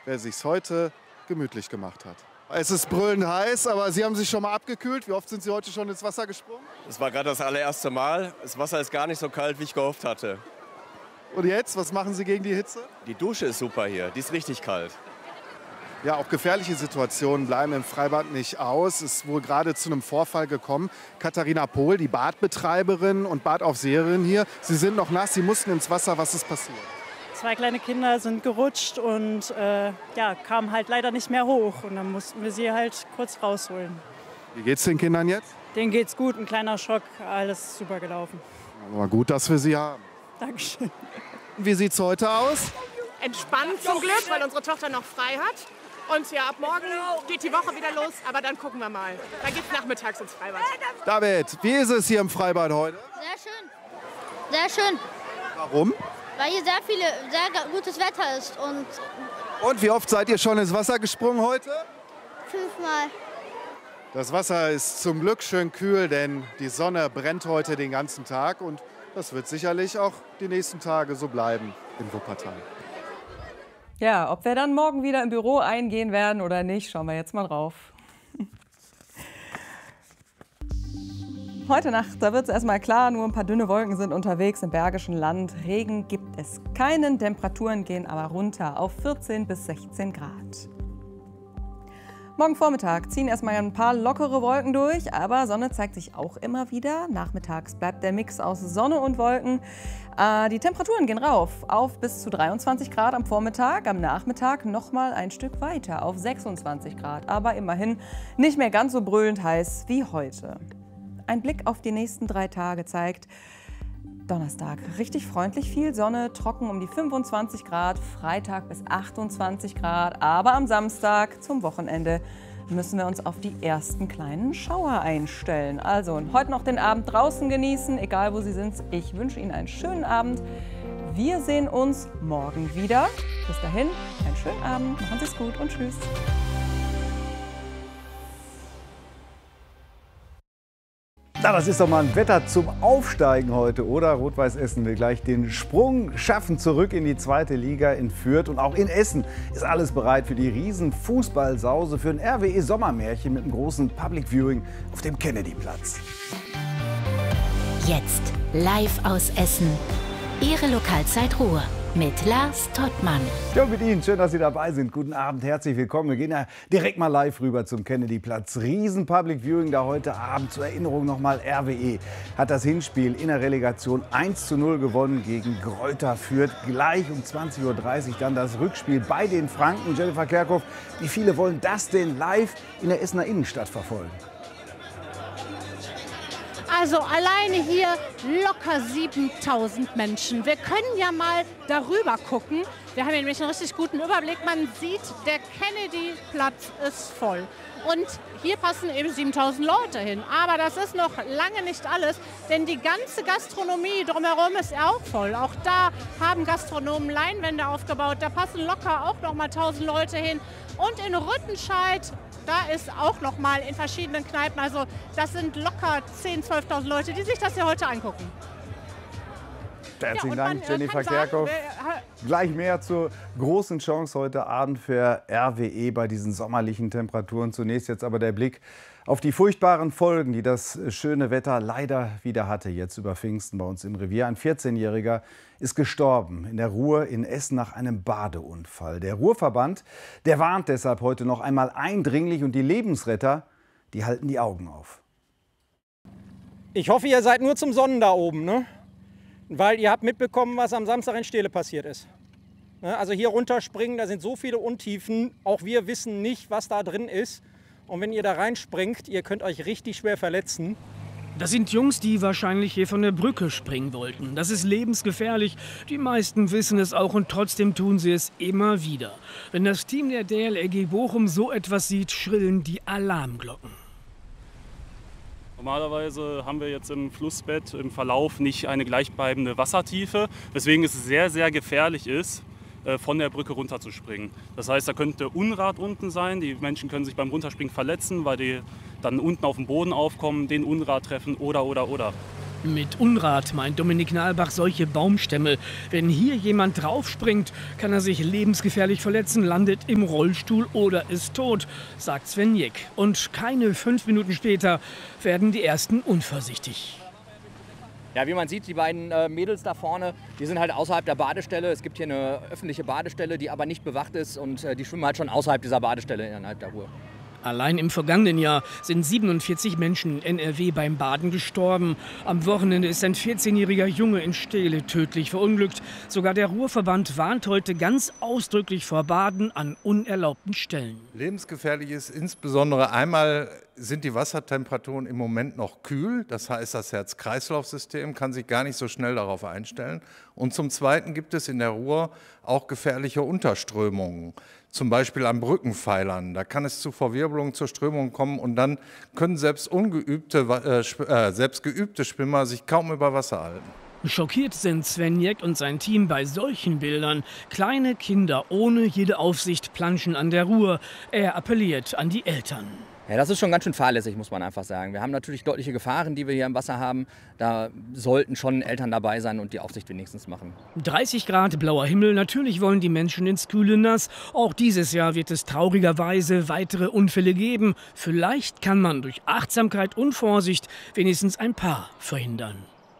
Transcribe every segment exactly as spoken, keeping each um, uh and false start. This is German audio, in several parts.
wer sich's heute gemütlich gemacht hat. Es ist brüllend heiß, aber Sie haben sich schon mal abgekühlt. Wie oft sind Sie heute schon ins Wasser gesprungen? Das war gerade das allererste Mal. Das Wasser ist gar nicht so kalt, wie ich gehofft hatte. Und jetzt, was machen Sie gegen die Hitze? Die Dusche ist super hier, die ist richtig kalt. Ja, auch gefährliche Situationen bleiben im Freibad nicht aus. Es ist wohl gerade zu einem Vorfall gekommen. Katharina Pohl, die Badbetreiberin und Badaufseherin hier, Sie sind noch nass, Sie mussten ins Wasser. Was ist passiert? Zwei kleine Kinder sind gerutscht und äh, ja, kamen halt leider nicht mehr hoch. Und dann mussten wir sie halt kurz rausholen. Wie geht's den Kindern jetzt? Denen geht's gut, ein kleiner Schock, alles super gelaufen. Aber gut, dass wir Sie haben. Dankeschön. Wie sieht's heute aus? Entspannt zum Glück, weil unsere Tochter noch frei hat. Und ja, ab morgen geht die Woche wieder los, aber dann gucken wir mal. Dann geht's nachmittags ins Freibad. David, wie ist es hier im Freibad heute? Sehr schön. Sehr schön. Warum? Weil hier sehr, viele, sehr gutes Wetter ist. Und Und wie oft seid ihr schon ins Wasser gesprungen heute? fünfmal. Das Wasser ist zum Glück schön kühl, denn die Sonne brennt heute den ganzen Tag. Und das wird sicherlich auch die nächsten Tage so bleiben in Wuppertal. Ja, ob wir dann morgen wieder im Büro eingehen werden oder nicht, schauen wir jetzt mal drauf. Heute Nacht, da wird es erstmal klar, nur ein paar dünne Wolken sind unterwegs im Bergischen Land. Regen gibt es keinen, Temperaturen gehen aber runter auf vierzehn bis sechzehn Grad. Morgen Vormittag ziehen erstmal ein paar lockere Wolken durch, aber Sonne zeigt sich auch immer wieder. Nachmittags bleibt der Mix aus Sonne und Wolken. Äh, die Temperaturen gehen rauf auf bis zu dreiundzwanzig Grad am Vormittag, am Nachmittag noch mal ein Stück weiter auf sechsundzwanzig Grad, aber immerhin nicht mehr ganz so brüllend heiß wie heute. Ein Blick auf die nächsten drei Tage zeigt, Donnerstag richtig freundlich, viel Sonne, trocken um die fünfundzwanzig Grad, Freitag bis achtundzwanzig Grad, aber am Samstag zum Wochenende müssen wir uns auf die ersten kleinen Schauer einstellen. Also heute noch den Abend draußen genießen, egal wo Sie sind. Ich wünsche Ihnen einen schönen Abend. Wir sehen uns morgen wieder. Bis dahin, einen schönen Abend, machen Sie es gut und tschüss. Na, das ist doch mal ein Wetter zum Aufsteigen heute, oder? Rot-Weiß Essen will gleich den Sprung schaffen zurück in die zweite Liga in Fürth. Und auch in Essen ist alles bereit für die riesen Fußballsause, für ein R W E-Sommermärchen mit einem großen Public Viewing auf dem Kennedy-Platz. Jetzt live aus Essen. Ihre Lokalzeit Ruhr mit Lars Tottmann. Ja, mit Ihnen. Schön, dass Sie dabei sind. Guten Abend, herzlich willkommen. Wir gehen ja direkt mal live rüber zum Kennedy-Platz. Riesen Public Viewing da heute Abend. Zur Erinnerung nochmal, R W E hat das Hinspiel in der Relegation eins zu null gewonnen gegen Greuther Fürth. Gleich um zwanzig Uhr dreißig dann das Rückspiel bei den Franken. Jennifer Kerkhoff, wie viele wollen das denn live in der Essener Innenstadt verfolgen? Also alleine hier locker siebentausend Menschen. Wir können ja mal darüber gucken. Wir haben hier nämlich einen richtig guten Überblick. Man sieht, der Kennedy-Platz ist voll. Und hier passen eben siebentausend Leute hin. Aber das ist noch lange nicht alles, denn die ganze Gastronomie drumherum ist auch voll. Auch da haben Gastronomen Leinwände aufgebaut. Da passen locker auch noch mal tausend Leute hin. Und in Rüttenscheid, da ist auch noch mal in verschiedenen Kneipen, also das sind locker zehntausend, zwölftausend Leute, die sich das hier heute angucken. Herzlichen Ja, Dank, man, Jennifer sagen, Kerkhoff. wer, Gleich mehr zur großen Chance heute Abend für R W E bei diesen sommerlichen Temperaturen. Zunächst jetzt aber der Blick auf die furchtbaren Folgen, die das schöne Wetter leider wieder hatte. Jetzt über Pfingsten bei uns im Revier. Ein vierzehnjähriger ist gestorben in der Ruhr in Essen nach einem Badeunfall. Der Ruhrverband, der warnt deshalb heute noch einmal eindringlich. Und die Lebensretter, die halten die Augen auf. Ich hoffe, ihr seid nur zum Sonnen da oben, ne? Weil ihr habt mitbekommen, was am Samstag in Steele passiert ist. Also hier runterspringen, da sind so viele Untiefen. Auch wir wissen nicht, was da drin ist. Und wenn ihr da reinspringt, ihr könnt euch richtig schwer verletzen. Das sind Jungs, die wahrscheinlich hier von der Brücke springen wollten. Das ist lebensgefährlich. Die meisten wissen es auch und trotzdem tun sie es immer wieder. Wenn das Team der D L R G Bochum so etwas sieht, schrillen die Alarmglocken. Normalerweise haben wir jetzt im Flussbett im Verlauf nicht eine gleichbleibende Wassertiefe, weswegen es sehr, sehr gefährlich ist, von der Brücke runterzuspringen. Das heißt, da könnte Unrat unten sein, die Menschen können sich beim Runterspringen verletzen, weil die dann unten auf dem Boden aufkommen, den Unrat treffen oder, oder, oder. Mit Unrat meint Dominik Nahlbach solche Baumstämme. Wenn hier jemand draufspringt, kann er sich lebensgefährlich verletzen, landet im Rollstuhl oder ist tot, sagt Sven Jeck. Und keine fünf Minuten später werden die Ersten unvorsichtig. Ja, wie man sieht, die beiden äh, Mädels da vorne, die sind halt außerhalb der Badestelle. Es gibt hier eine öffentliche Badestelle, die aber nicht bewacht ist und äh, die schwimmen halt schon außerhalb dieser Badestelle innerhalb der Ruhr. Allein im vergangenen Jahr sind siebenundvierzig Menschen in N R W beim Baden gestorben. Am Wochenende ist ein vierzehnjähriger Junge in Steele tödlich verunglückt. Sogar der Ruhrverband warnt heute ganz ausdrücklich vor Baden an unerlaubten Stellen. Lebensgefährlich ist insbesondere einmal sind die Wassertemperaturen im Moment noch kühl. Das heißt, das Herz-Kreislauf-System kann sich gar nicht so schnell darauf einstellen. Und zum Zweiten gibt es in der Ruhr auch gefährliche Unterströmungen. Zum Beispiel an Brückenpfeilern. Da kann es zu Verwirbelungen, zur Strömung kommen und dann können selbst, ungeübte, äh, selbst geübte Schwimmer sich kaum über Wasser halten. Schockiert sind Sven Jeck und sein Team bei solchen Bildern. Kleine Kinder ohne jede Aufsicht planschen an der Ruhr. Er appelliert an die Eltern. Ja, das ist schon ganz schön fahrlässig, muss man einfach sagen. Wir haben natürlich deutliche Gefahren, die wir hier im Wasser haben. Da sollten schon Eltern dabei sein und die Aufsicht wenigstens machen. dreißig Grad, blauer Himmel, natürlich wollen die Menschen ins kühle Nass. Auch dieses Jahr wird es traurigerweise weitere Unfälle geben. Vielleicht kann man durch Achtsamkeit und Vorsicht wenigstens ein paar verhindern.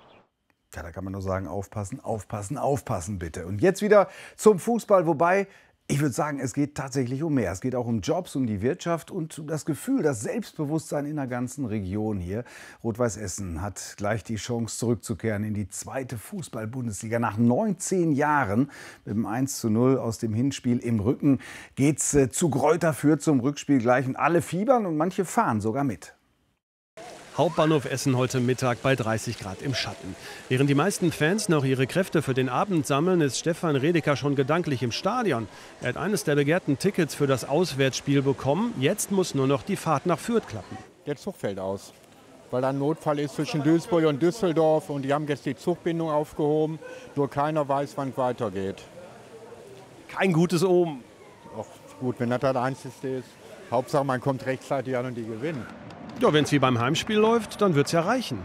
Ja, da kann man nur sagen, aufpassen, aufpassen, aufpassen bitte. Und jetzt wieder zum Fußball, wobei ich würde sagen, es geht tatsächlich um mehr. Es geht auch um Jobs, um die Wirtschaft und um das Gefühl, das Selbstbewusstsein in der ganzen Region hier. Rot-Weiß Essen hat gleich die Chance, zurückzukehren in die zweite Fußball-Bundesliga. Nach neunzehn Jahren mit dem eins zu null aus dem Hinspiel im Rücken geht's äh, zu Greuther Fürth zum Rückspiel gleich. Und alle fiebern und manche fahren sogar mit. Hauptbahnhof Essen heute Mittag bei dreißig Grad im Schatten. Während die meisten Fans noch ihre Kräfte für den Abend sammeln, ist Stefan Redeker schon gedanklich im Stadion. Er hat eines der begehrten Tickets für das Auswärtsspiel bekommen. Jetzt muss nur noch die Fahrt nach Fürth klappen. Der Zug fällt aus, weil da ein Notfall ist zwischen Duisburg und Düsseldorf. Und die haben jetzt die Zugbindung aufgehoben. Nur keiner weiß, wann es weitergeht. Kein gutes Omen. Ach, gut, wenn das das Einzige ist. Hauptsache, man kommt rechtzeitig an und die gewinnen. Ja, wenn es wie beim Heimspiel läuft, dann wird es ja reichen.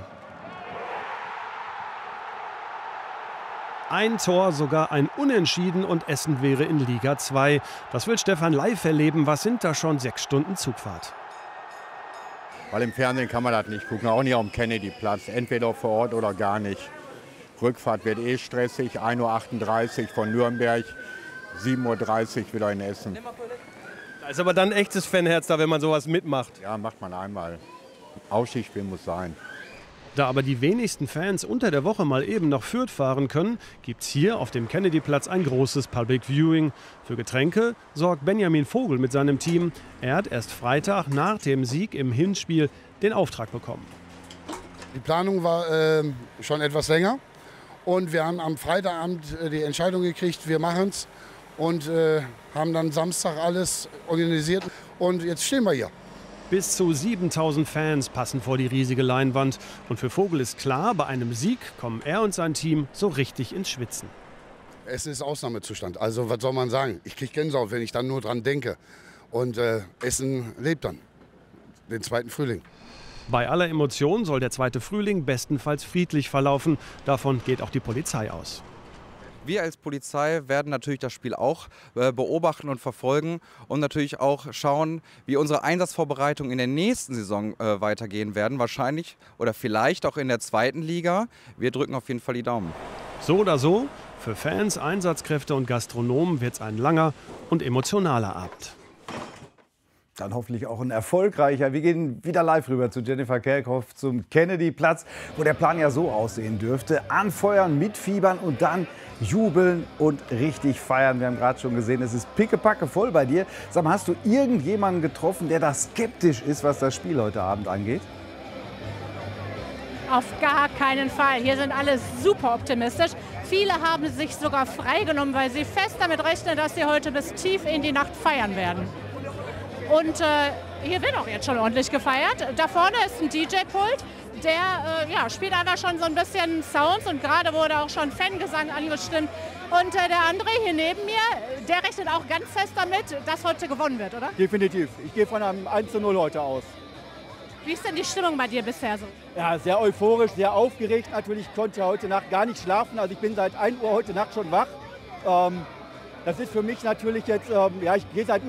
Ein Tor, sogar ein Unentschieden und Essen wäre in Liga zwei. Das will Stefan live erleben. Was sind da schon sechs Stunden Zugfahrt? Weil im Fernsehen kann man das nicht gucken, auch nicht auf dem Kennedy-Platz. Entweder vor Ort oder gar nicht. Rückfahrt wird eh stressig. ein Uhr achtunddreißig von Nürnberg, sieben Uhr dreißig wieder in Essen. Da ist aber dann ein echtes Fanherz da, wenn man sowas mitmacht. Ja, macht man einmal. Aufstiegsspiel muss sein. Da aber die wenigsten Fans unter der Woche mal eben nach Fürth fahren können, gibt es hier auf dem Kennedy-Platz ein großes Public Viewing. Für Getränke sorgt Benjamin Vogel mit seinem Team. Er hat erst Freitag nach dem Sieg im Hinspiel den Auftrag bekommen. Die Planung war äh, schon etwas länger und wir haben am Freitagabend äh, die Entscheidung gekriegt, wir machen es. Und äh, haben dann Samstag alles organisiert und jetzt stehen wir hier. Bis zu siebentausend Fans passen vor die riesige Leinwand. Und für Vogel ist klar, bei einem Sieg kommen er und sein Team so richtig ins Schwitzen. Es ist Ausnahmezustand, also was soll man sagen? Ich kriege Gänsehaut, wenn ich dann nur dran denke. Und äh, Essen lebt dann, den zweiten Frühling. Bei aller Emotion soll der zweite Frühling bestenfalls friedlich verlaufen. Davon geht auch die Polizei aus. Wir als Polizei werden natürlich das Spiel auch äh, beobachten und verfolgen und natürlich auch schauen, wie unsere Einsatzvorbereitungen in der nächsten Saison äh, weitergehen werden. Wahrscheinlich oder vielleicht auch in der zweiten Liga. Wir drücken auf jeden Fall die Daumen. So oder so, für Fans, Einsatzkräfte und Gastronomen wird es ein langer und emotionaler Abend. Dann hoffentlich auch ein erfolgreicher. Wir gehen wieder live rüber zu Jennifer Kerkhoff zum Kennedy-Platz, wo der Plan ja so aussehen dürfte. Anfeuern, mitfiebern und dann jubeln und richtig feiern. Wir haben gerade schon gesehen, es ist pickepacke voll bei dir. Sag mal, hast du irgendjemanden getroffen, der da skeptisch ist, was das Spiel heute Abend angeht? Auf gar keinen Fall. Hier sind alle super optimistisch. Viele haben sich sogar freigenommen, weil sie fest damit rechnen, dass sie heute bis tief in die Nacht feiern werden. Und äh, hier wird auch jetzt schon ordentlich gefeiert. Da vorne ist ein D J-Pult, der äh, ja, spielt einfach schon so ein bisschen Sounds und gerade wurde auch schon Fangesang angestimmt. Und äh, der andere hier neben mir, der rechnet auch ganz fest damit, dass heute gewonnen wird, oder? Definitiv. Ich gehe von einem eins zu null heute aus. Wie ist denn die Stimmung bei dir bisher so? Ja, sehr euphorisch, sehr aufgeregt. Natürlich konnte heute Nacht gar nicht schlafen. Also ich bin seit ein Uhr heute Nacht schon wach. Ähm, das ist für mich natürlich jetzt, ähm, ja, ich gehe seit über